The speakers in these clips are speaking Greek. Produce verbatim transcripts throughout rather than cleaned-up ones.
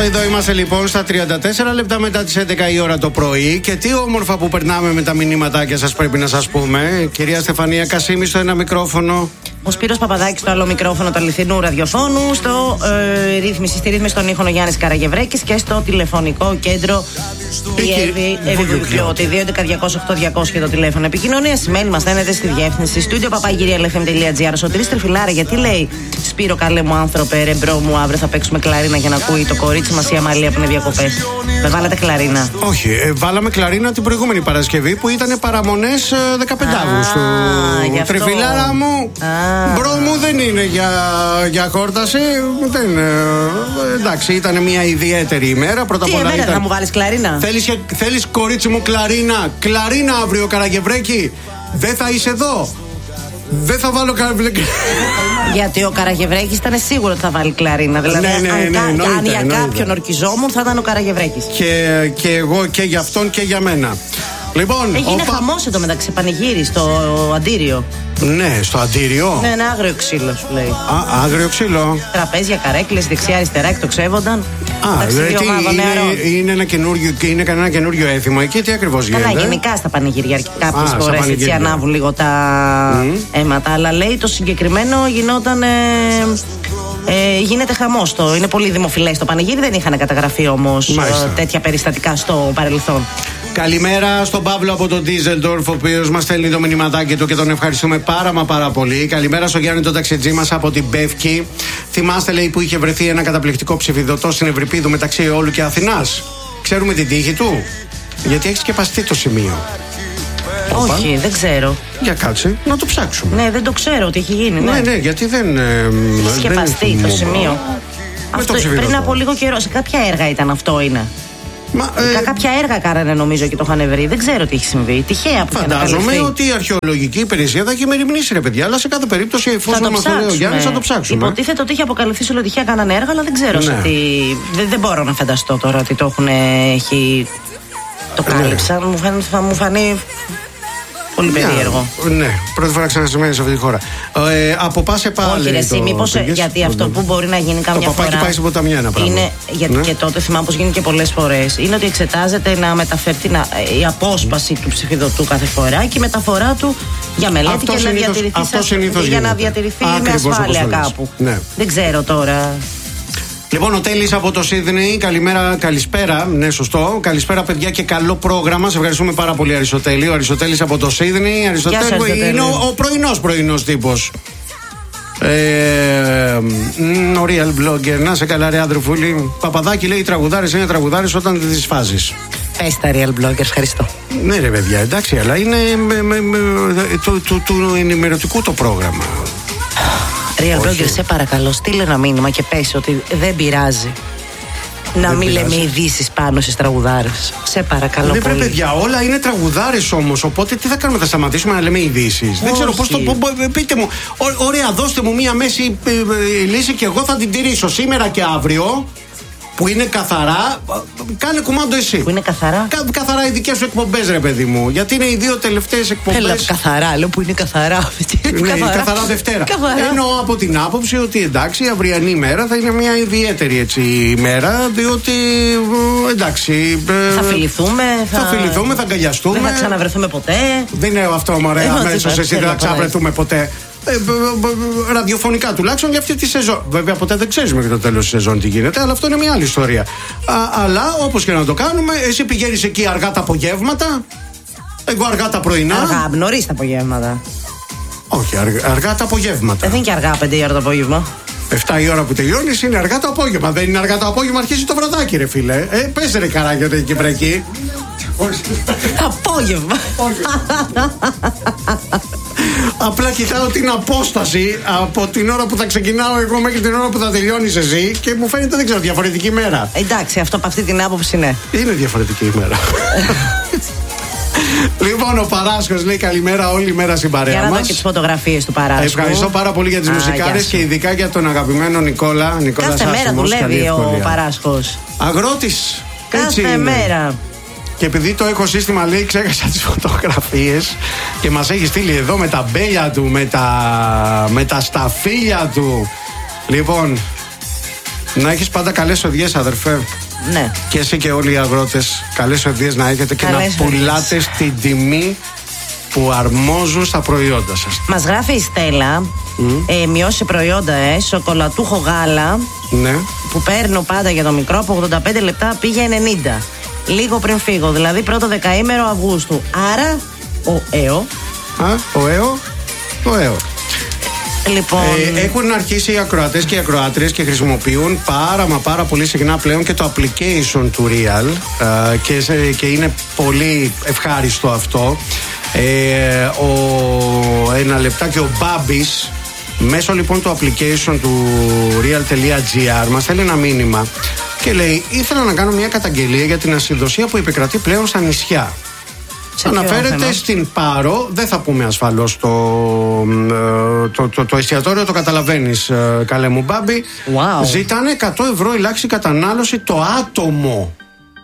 Εδώ είμαστε λοιπόν στα τριάντα τέσσερα λεπτά μετά τις έντεκα η ώρα το πρωί. Και τι όμορφα που περνάμε με τα μηνύματάκια σας, πρέπει να σας πούμε. Κυρία Στεφανία Κασίμη στο ένα μικρόφωνο. Ο Σπύρος Παπαδάκης στο άλλο μικρόφωνο του αληθινού ραδιοφώνου. Στο ε, ρύθμιση, στη ρύθμιση των ήχων ο Γιάννης Καραγευρέκης. Και στο τηλεφωνικό κέντρο η Εύη Βιβλιώτη. δύο έντεκα διακόσια οκτώ διακόσια το τηλέφωνο επικοινωνία. Σημαίνει μας στέλνετε στη διεύθυνση στούντιο παπαγύρια ελ εφ εμ τελεία τζι άρ. Σωτήρης Τρεφιλάρα, γιατί λέει Σπύρο, καλέ μου άνθρωπε, ρε μπρο μου, αύριο θα παίξουμε κλαρίνα για να ακούει το κορίτσι μας η Αμαλία που είναι διακοπές. Με βάλατε κλαρίνα? Όχι, ε, βάλαμε κλαρίνα την προηγούμενη Παρασκευή που ήταν παραμονές ε, δεκαπέντε Αυγούστου. Τρεφιλάρα μου, μπρο μου δεν είναι για, για χόρταση. Δεν, ε, εντάξει, ήταν μια ιδιαίτερη ημέρα. Πρώτα απ' όλα. Ήταν... Θα μου βάλεις κλαρίνα? Θέλεις, θέλεις κορίτσι μου κλαρίνα? Κλαρίνα αύριο, Καραγευρέκη. Δεν θα είσαι εδώ. Δεν θα βάλω Καραγευρέκη. Γιατί ο Καραγευρέκης ήταν σίγουρο ότι θα βάλει κλαρίνα. Δηλαδή, ναι, ναι, αν, ναι, αν, ναι, αν ναι, για ναι, κάποιον ναι. ορκιζόμουν, θα ήταν ο Καραγευρέκης. Και, και εγώ και για αυτόν και για μένα. Λοιπόν, έγινε όπα... χαμός εδώ μεταξύ, πανηγύρι στο Αντίριο. Ναι, στο Αντίριο. Ναι, ένα άγριο ξύλο σου λέει. Α, άγριο ξύλο. Τραπέζια, καρέκλες, δεξιά-αριστερά εκτοξεύονταν. Α, δηλαδή είναι, είναι, ένα καινούριο, είναι κανένα καινούριο έθιμο εκεί, τι ακριβώς γίνεται? Καλά, γενικά στα πανηγύρια κάποιες φορές έτσι ανάβουν λίγο τα mm. αίματα. Αλλά λέει το συγκεκριμένο γινόταν. Ε, ε, γίνεται χαμός. Το, είναι πολύ δημοφιλές το πανηγύρι, δεν είχαν καταγραφεί όμως ε, τέτοια περιστατικά στο παρελθόν. Καλημέρα στον Παύλο από τον Ντίζελντορφ, ο οποίος μας στέλνει το μηνυματάκι του και τον ευχαριστούμε πάρα μα πάρα πολύ. Καλημέρα στο Γιάννη τον ταξιτζή μας από την Πεύκη. Θυμάστε, λέει, που είχε βρεθεί ένα καταπληκτικό ψηφιδωτό στην Ευρυπίδου μεταξύ Όλου και Αθηνάς? Ξέρουμε την τύχη του? Γιατί έχει σκεπαστεί το σημείο. Όχι, Οπα. δεν ξέρω. Για κάτσε, να το ψάξουμε. Ναι, δεν το ξέρω ότι έχει γίνει. Ναι, ναι, ναι γιατί δεν. Ε, έχει σκεπαστεί το σημείο. Αυτό, πριν από λίγο καιρό, σε κάποια έργα ήταν αυτό, είναι. Μα, ε, κάποια έργα κάνανε νομίζω και το είχαν βρει. Δεν ξέρω τι έχει συμβεί. Τυχαία που φαντάζομαι ότι η αρχαιολογική υπηρεσία θα έχει μεριμνήσει, ρε παιδιά. Αλλά σε κάθε περίπτωση, εφόσον μας το λέει ο Γιάννης, θα το ψάξουμε. Υποτίθεται ότι είχε αποκαλυφθεί σε ολοτυχία κάνανε έργα, αλλά δεν ξέρω ναι. σε τι. Δεν, δεν μπορώ να φανταστώ τώρα ότι το έχουν. Έχει... Το κάλυψαν. Ναι. Μου, φανεί, θα μου φανεί. Πολύ περίεργο. Ναι, πρώτη φορά ξανασυμαίνει σε αυτή τη χώρα. Ε, από πάσε πάλι. Όχι, ρε, εσύ, μήπως γιατί αυτό που μπορεί να γίνει καμιά το φορά. Το πάει σε ποταμιά ένα πράγμα. Είναι, γιατί ναι. και τότε θυμάμαι πως γίνει και πολλές φορές. Είναι ότι εξετάζεται να μεταφερθεί να, η απόσπαση του ψηφιδωτού κάθε φορά και η μεταφορά του για μελέτη αυτό και συνήθως, να διατηρηθεί, αυτό σε, για γίνεται. να διατηρηθεί Ακριβώς με ασφάλεια κάπου. Ναι. Δεν ξέρω τώρα. Λοιπόν, ο Τέλης από το Σίδνεϊ, καλημέρα, καλησπέρα. Ναι, σωστό. Καλησπέρα, παιδιά, και καλό πρόγραμμα. Σε ευχαριστούμε πάρα πολύ, Αριστοτέλη. Ο Αριστοτέλης από το Σίδνεϊ. Αριστοτέλη είναι ο, ο πρωινός πρωινός τύπος. Ε, ο real blogger. Να σε καλά, ρε αδερφούλη. Παπαδάκι λέει: τραγουδάρες είναι τραγουδάρες όταν δεν τις φάζεις. Πες τα real blogger, ευχαριστώ. Ναι, ρε παιδιά, εντάξει, αλλά είναι με, με, με, του, του, του ενημερωτικού το πρόγραμμα. Real blogger, σε παρακαλώ, στείλε ένα μήνυμα και πες ότι δεν πειράζει να δεν μην πειράζει. λέμε ειδήσεις πάνω στις τραγουδάρες. Σε παρακαλώ. Δεν πολύ. πρέπει, παιδιά, όλα είναι τραγουδάρες όμως. Οπότε τι θα κάνουμε, θα σταματήσουμε να λέμε ειδήσεις? Δεν ξέρω πώς το. Πείτε μου, ωραία, δώστε μου μία μέση ε, ε, λύση και εγώ θα την τηρήσω σήμερα και αύριο. Που είναι καθαρά, κάνε κουμάντο εσύ. Που είναι καθαρά. Κα, καθαρά οι δικές σου εκπομπές, ρε παιδί μου. Γιατί είναι οι δύο τελευταίες εκπομπές. Έλα, καθαρά, λέω που είναι καθαρά. Ναι, καθαρά, καθαρά Δευτέρα. Καθαρά. Εννοώ από την άποψη ότι εντάξει, η αυριανή ημέρα θα είναι μια ιδιαίτερη έτσι ημέρα. Διότι εντάξει. Θα φιληθούμε. Θα, θα φιληθούμε, θα αγκαλιαστούμε. Δεν θα ξαναβρεθούμε ποτέ. Δεν είναι αυτό, μωρέ. Αμέσως εσύ δεν θα ξαναβρεθούμε ποτέ. Ε, ραδιοφωνικά τουλάχιστον για αυτή τη σεζόν. Βέβαια ποτέ δεν ξέρεις μέχρι το τέλος της σεζόν τι γίνεται, αλλά αυτό είναι μια άλλη ιστορία. Α, αλλά όπως και να το κάνουμε, εσύ πηγαίνεις εκεί αργά τα απογεύματα, εγώ αργά τα πρωινά. Αργά, νωρίς τα απογεύματα. Όχι, αργά, αργά τα απογεύματα. Δεν είναι και αργά πέντε η ώρα το απόγευμα. εφτά η ώρα που τελειώνεις είναι αργά το απόγευμα. Δεν είναι αργά το απόγευμα, αρχίζει το βραδάκι, ρε φίλε. Ε, πες ρε καράγια το εκεί βρεκεί. Απόγευμα. Απλά κοιτάω την απόσταση από την ώρα που θα ξεκινάω εγώ μέχρι την ώρα που θα τελειώνεις εσύ και μου φαίνεται, δεν ξέρω, διαφορετική μέρα. Εντάξει, αυτό από αυτή την άποψη ναι. Είναι διαφορετική ημέρα. Λοιπόν, ο Παράσχος λέει καλημέρα όλη η μέρα στην παρέα μας. Για να δω και τις φωτογραφίες του Παράσχου. Ευχαριστώ πάρα πολύ για τις μουσικάρες και ειδικά για τον αγαπημένο Νικόλα. Νικόλα κάθε Σάσιμος, μέρα δουλεύει ο Παράσχος. Αγρότης. Κάθε μέρα. Και επειδή το οικοσύστημα λέει ξέχασα τις φωτογραφίες και μας έχει στείλει εδώ με τα μπέλια του, με τα, με τα σταφύλια του. Λοιπόν, Να έχεις πάντα καλές οδιές, αδερφέ. Ναι. Και εσύ και όλοι οι αγρότες, καλές οδιές να έχετε και καλές να πουλάτε οδιές στην τιμή που αρμόζουν στα προϊόντα σας. Μας γράφει η Στέλλα, mm. ε, μειώσει προϊόντα, ε, σοκολατούχο γάλα, ναι. που παίρνω πάντα για το μικρό, από ογδόντα πέντε λεπτά πήγε ενενήντα. Λίγο πριν φύγω, δηλαδή πρώτο δεκαήμερο Αυγούστου. Άρα, ο ΕΟ. Α, ο ΕΟ, ο ΕΟ. Λοιπόν... Ε, έχουν αρχίσει οι ακροατές και οι ακροάτριες και χρησιμοποιούν πάρα μα πάρα πολύ συχνά πλέον και το application του Real, ε, και, και είναι πολύ ευχάριστο αυτό. Ε, ο, ένα λεπτάκι ο Μπάμπης μέσω λοιπόν του application του real.gr μας θέλει ένα μήνυμα και λέει: ήθελα να κάνω μια καταγγελία για την ασυδοσία που επικρατεί πλέον στα νησιά. Αναφέρεται στην Πάρο, δεν θα πούμε ασφαλώς το, το, το, το εστιατόριο, το καταλαβαίνεις, καλέ μου Μπάμπη. Wow. Ζητάνε εκατό ευρώ ελάχιστη κατανάλωση το άτομο.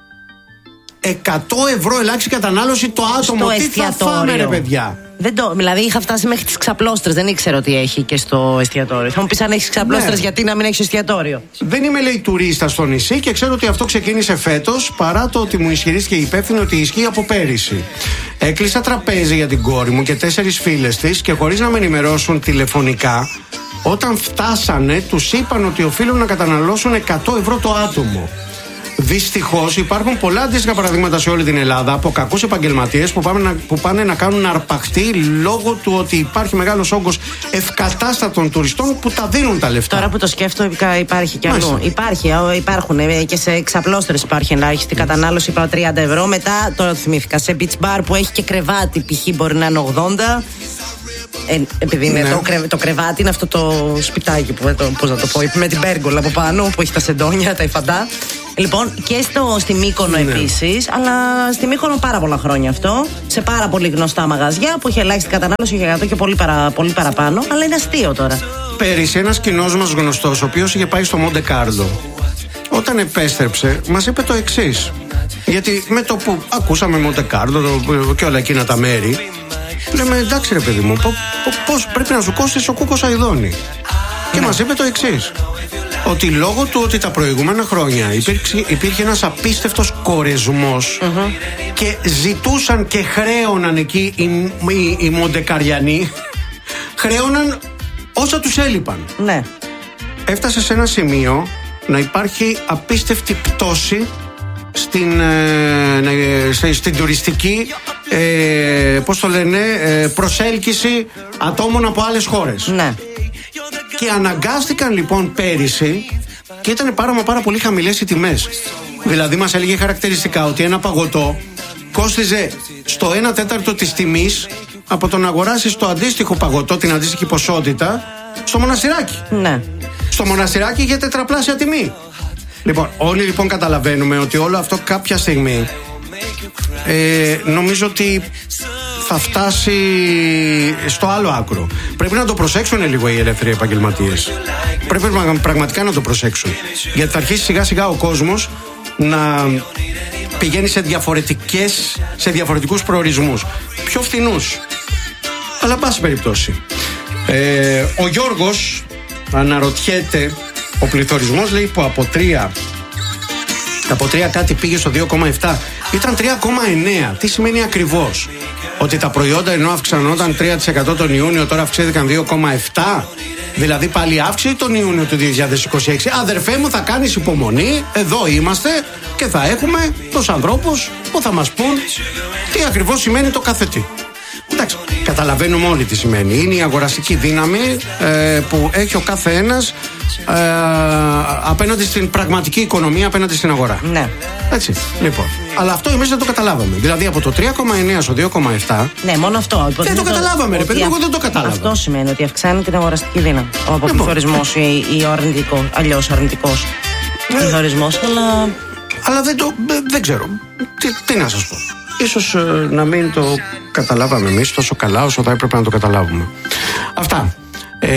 εκατό ευρώ ελάχιστη κατανάλωση το άτομο. Στο Τι εστιατόριο. θα φάμε, ρε παιδιά. Δεν το, δηλαδή είχα φτάσει μέχρι τις ξαπλώστρες. Δεν ήξερα ότι έχει και στο εστιατόριο. Θα μου πεις αν έχεις ξαπλώστρες, ναι. γιατί να μην έχεις εστιατόριο. Δεν είμαι, λέει, τουρίστα στο νησί και ξέρω ότι αυτό ξεκίνησε φέτος, παρά το ότι μου ισχυρίστηκε η υπεύθυνη ότι ισχύει από πέρυσι. Έκλεισα τραπέζι για την κόρη μου και τέσσερις φίλες της και χωρίς να με ενημερώσουν τηλεφωνικά, όταν φτάσανε, τους είπαν ότι οφείλουν να καταναλώσουν εκατό ευρώ το άτομο. Δυστυχώς υπάρχουν πολλά αντίστοιχα παραδείγματα σε όλη την Ελλάδα από κακούς επαγγελματίες που, που πάνε να κάνουν αρπαχτή λόγω του ότι υπάρχει μεγάλος όγκος ευκατάστατων τουριστών που τα δίνουν τα λεφτά. Τώρα που το σκέφτομαι, υπάρχει κι αλλού. Υπάρχει, υπάρχουν και σε ξαπλώστρες υπάρχει ελάχιστη κατανάλωση, είπα τριάντα ευρώ. Μετά, τώρα θυμήθηκα, σε beach bar που έχει και κρεβάτι, π.χ. μπορεί να είναι ογδόντα. Ε, επειδή είναι ναι. το, κρε, το κρεβάτι είναι αυτό το σπιτάκι που, το, πώς να το πω, με την πέργολα από πάνω που έχει τα σεντόνια, τα υφαντά. Λοιπόν, και στο, στη Μύκονο ναι. επίσης, αλλά στη Μύκονο πάρα πολλά χρόνια αυτό. Σε πάρα πολύ γνωστά μαγαζιά που είχε ελάχιστη κατανάλωση, είχε εκατό και πολύ, παρα, πολύ παραπάνω. Αλλά είναι αστείο τώρα. Πέρυσι, ένας κοινός μας γνωστός, ο οποίος είχε πάει στο Μοντε Κάρλο, όταν επέστρεψε, μας είπε το εξής. Γιατί με το που ακούσαμε Μοντε Κάρλο και όλα εκείνα τα μέρη, λέμε εντάξει ρε παιδί μου, πώς πρέπει να σου κόστησε ο Κούκος Αηδόνη. Και μας είπε το εξής: ότι λόγω του ότι τα προηγούμενα χρόνια υπήρξε, υπήρχε ένας απίστευτος κορεσμός mm-hmm. και ζητούσαν και χρέωναν εκεί οι, οι, οι Μοντεκαριανοί, χρέωναν όσα τους έλειπαν. Ναι. Έφτασε σε ένα σημείο να υπάρχει απίστευτη πτώση στην, ε, στην τουριστική ε, πώς το λένε, ε, προσέλκυση ατόμων από άλλες χώρες. Ναι. Και αναγκάστηκαν λοιπόν πέρυσι και ήταν πάρα μα πάρα πολύ χαμηλές οι τιμές. Δηλαδή μας έλεγε χαρακτηριστικά ότι ένα παγωτό κόστιζε στο ένα τέταρτο της τιμής από το να αγοράσεις το αντίστοιχο παγωτό, την αντίστοιχη ποσότητα, στο Μοναστηράκι. Ναι. Στο Μοναστηράκι είχε τετραπλάσια τιμή. Λοιπόν, όλοι λοιπόν καταλαβαίνουμε ότι όλο αυτό κάποια στιγμή ε, νομίζω ότι θα φτάσει στο άλλο άκρο. Πρέπει να το προσέξουν λίγο οι ελεύθεροι επαγγελματίες. Πρέπει πραγματικά να το προσέξουν. Γιατί θα αρχίσει σιγά σιγά ο κόσμος να πηγαίνει σε διαφορετικές, σε διαφορετικούς προορισμούς. Πιο φθηνούς. Αλλά πάση περιπτώσει. Ε, ο Γιώργος αναρωτιέται, ο πληθωρισμός λέει που από τρία από τρία κάτι πήγε στο δύο κόμμα επτά. Ήταν τρία κόμμα εννέα. Τι σημαίνει ακριβώς? Ότι τα προϊόντα ενώ αυξανόταν τρία τοις εκατό τον Ιούνιο, τώρα αυξήθηκαν δύο κόμμα επτά. Δηλαδή πάλι αύξηση τον Ιούνιο του δύο χιλιάδες είκοσι έξι. Αδερφέ μου, θα κάνεις υπομονή. Εδώ είμαστε και θα έχουμε τους ανθρώπους που θα μας πούν τι ακριβώς σημαίνει το κάθε τι. Εντάξει, καταλαβαίνουμε όλοι τι σημαίνει. Είναι η αγοραστική δύναμη ε, που έχει ο κάθε ένας ε, απέναντι στην πραγματική οικονομία, απέναντι στην αγορά. Ναι. Έτσι, λοιπόν. Αλλά αυτό εμείς δεν το καταλάβαμε. Δηλαδή από το τρία κόμμα εννέα στο δύο κόμμα επτά. Ναι, μόνο αυτό. Δεν το, το καταλάβαμε, ρε παιδί, εγώ δεν το κατάλαβα. Αυτό σημαίνει ότι αυξάνει την αγοραστική δύναμη. Ο αποπληθωρισμός ή, ή ο αρνητικό, αλλιώς αρνητικός πληθωρισμός. Ε, αλλά... αλλά δεν το. Δεν ξέρω. Τι, τι να σας πω. Ίσως ε, να μην το καταλάβαμε εμείς τόσο καλά όσο θα έπρεπε να το καταλάβουμε. Αυτά. Ε,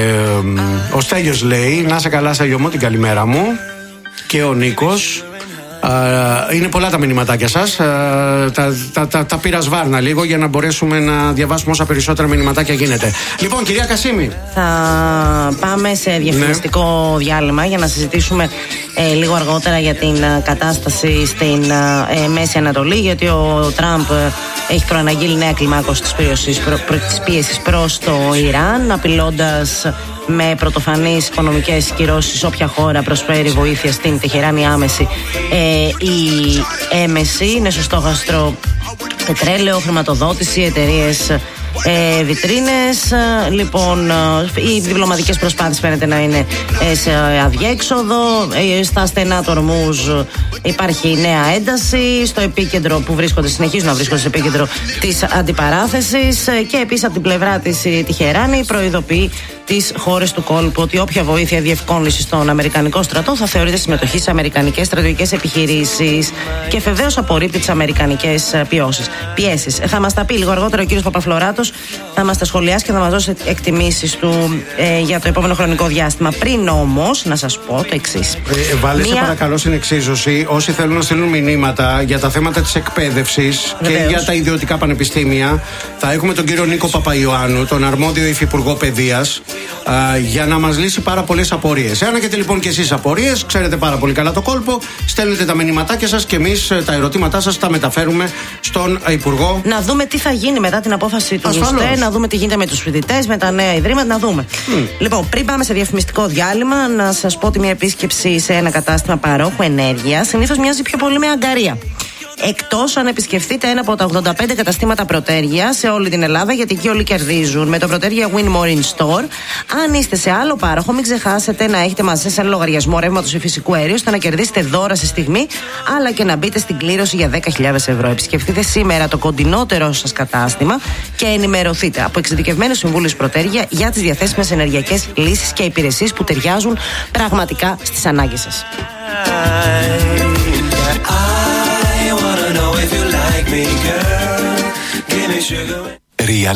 ο Στέλιος λέει: να σε καλά, Στέλιο μου, την καλημέρα μου. Και ο Νίκος Είναι πολλά τα μηνυματάκια σας. Τα, τα, τα, τα πήρα σβάρνα λίγο για να μπορέσουμε να διαβάσουμε όσα περισσότερα μηνυματάκια γίνεται. Λοιπόν, κυρία Κασίμη, θα πάμε σε διαφημιστικό ναι. διάλειμμα για να συζητήσουμε ε, λίγο αργότερα για την ε, κατάσταση στην ε, Μέση Ανατολή, γιατί ο Τραμπ ε, έχει προαναγγείλει νέα κλιμάκωση της πίεσης προ, προ, πίεσης προς το Ιράν, απειλώντας με πρωτοφανείς οικονομικές κυρώσεις όποια χώρα προσφέρει βοήθεια στην Τεχεράνη άμεση ε, ή έμεση. Είναι στο στόχαστρο πετρέλαιο, χρηματοδότηση, εταιρείες, ε, βιτρίνες. Λοιπόν, οι διπλωματικές προσπάθειες φαίνεται να είναι σε αδιέξοδο. ε, Στα στενά του Ορμούζ υπάρχει νέα ένταση. Στο επίκεντρο που βρίσκονται, συνεχίζουν να βρίσκονται στο επίκεντρο της αντιπαράθεσης. Και επίσης από την πλευρά της η Τεχεράνη προειδοποιεί τις χώρες του κόλπου ότι όποια βοήθεια διευκόλυνση στον Αμερικανικό στρατό θα θεωρείται συμμετοχή σε αμερικανικές στρατιωτικές επιχειρήσεις, και βεβαίως απορρίπτει τις αμερικανικές πιέσεις. Θα μας τα πει λίγο αργότερα ο κύριος Παπαφλωράτος, θα μας τα σχολιάσει και θα μας δώσει εκτιμήσεις του ε, για το επόμενο χρονικό διάστημα. Πριν όμως, να σας πω το εξής. Ε, βάλε Μία... σε παρακαλώ στην εξίσωση όσοι θέλουν να στείλουν μηνύματα για τα θέματα της εκπαίδευσης και για τα ιδιωτικά πανεπιστήμια. Θα έχουμε τον κύριο Νίκο Παπαϊωάννου, τον αρμόδιο υφυπουργό παιδείας, για να μας λύσει πάρα πολλές απορίες. Εάν έχετε λοιπόν και εσείς απορίες, ξέρετε πάρα πολύ καλά το κόλπο, στέλνετε τα μηνυματάκια σας και εμείς τα ερωτήματά σας τα μεταφέρουμε στον Υπουργό. Να δούμε τι θα γίνει μετά την απόφαση του ΔΟΣΤΕ, να δούμε τι γίνεται με τους φοιτητές, με τα νέα ιδρύματα, να δούμε. Mm. Λοιπόν, πριν πάμε σε διαφημιστικό διάλειμμα, να σας πω ότι μια επίσκεψη σε ένα κατάστημα παρόχου ενέργειας συνήθως μοιάζει πιο πολύ με αγκαρία. Εκτός αν επισκεφτείτε ένα από τα ογδόντα πέντε καταστήματα Πρωτέργεια σε όλη την Ελλάδα, γιατί εκεί όλοι κερδίζουν με το Πρωτέργεια Win More in Store. Αν είστε σε άλλο πάροχο, μην ξεχάσετε να έχετε μαζί σας ένα λογαριασμό ρεύματος ή φυσικού αερίου, ώστε να κερδίσετε δώρα στη στιγμή, αλλά και να μπείτε στην κλήρωση για δέκα χιλιάδες ευρώ. Επισκεφτείτε σήμερα το κοντινότερό σας κατάστημα και ενημερωθείτε από εξειδικευμένους συμβούλους Πρωτέργεια για τις διαθέσιμες ενεργειακές λύσεις και υπηρεσίες που ταιριάζουν πραγματικά στις ανάγκες σας. If you like me, girl, give me sugar.